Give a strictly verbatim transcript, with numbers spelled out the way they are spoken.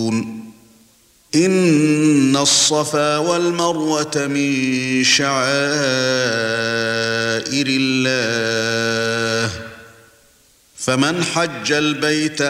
إن الصفا والمروة من شعائر الله فمن حج البيت